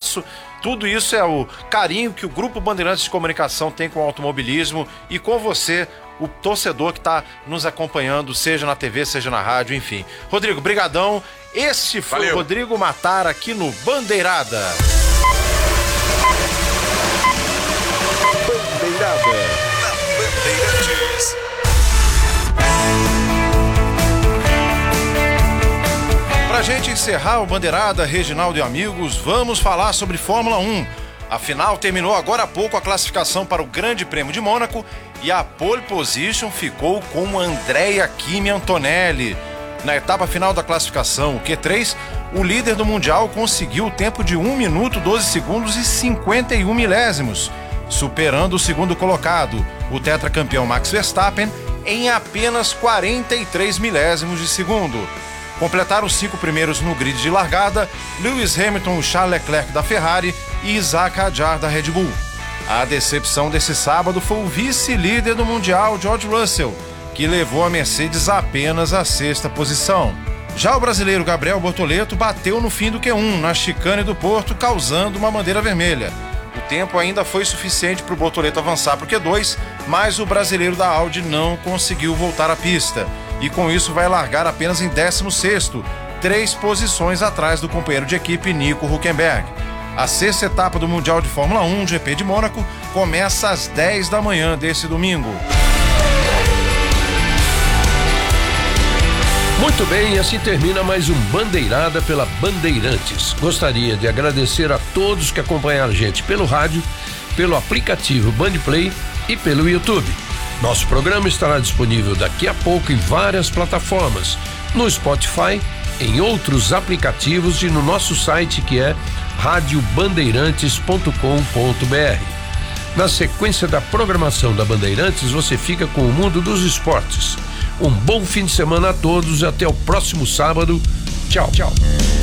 espaço. Tudo isso é o carinho que o Grupo Bandeirantes de Comunicação tem com o automobilismo e com você, o torcedor que está nos acompanhando, seja na TV, seja na rádio, enfim. Rodrigo, brigadão. Este foi Valeu. O Rodrigo Matara aqui no Bandeirada. Bandeirada. Na Bandeirantes. Pra gente encerrar o Bandeirada, Reginaldo e amigos, vamos falar sobre Fórmula 1. Afinal, terminou agora há pouco a classificação para o Grande Prêmio de Mônaco e a pole position ficou com Andrea Kimi Antonelli. Na etapa final da classificação, o Q3, o líder do Mundial conseguiu o tempo de 1 minuto, 12 segundos e 51 milésimos, superando o segundo colocado, o tetracampeão Max Verstappen, em apenas 43 milésimos de segundo. Completaram os 5 primeiros no grid de largada, Lewis Hamilton, Charles Leclerc da Ferrari e Isaac Hadjar da Red Bull. A decepção desse sábado foi o vice-líder do Mundial, George Russell, que levou a Mercedes apenas à 6ª posição. Já o brasileiro Gabriel Bortoleto bateu no fim do Q1, na chicane do Porto, causando uma bandeira vermelha. O tempo ainda foi suficiente para o Bortoleto avançar para o Q2, mas o brasileiro da Audi não conseguiu voltar à pista. E com isso vai largar apenas em 16º, 3 posições atrás do companheiro de equipe Nico Hülkenberg. A 6ª etapa do Mundial de Fórmula 1 GP de Mônaco começa às 10 da manhã desse domingo. Muito bem, assim termina mais um Bandeirada pela Bandeirantes. Gostaria de agradecer a todos que acompanharam a gente pelo rádio, pelo aplicativo Bandplay e pelo YouTube. Nosso programa estará disponível daqui a pouco em várias plataformas, no Spotify, em outros aplicativos e no nosso site que é radiobandeirantes.com.br. Na sequência da programação da Bandeirantes, você fica com o mundo dos esportes. Um bom fim de semana a todos e até o próximo sábado. Tchau.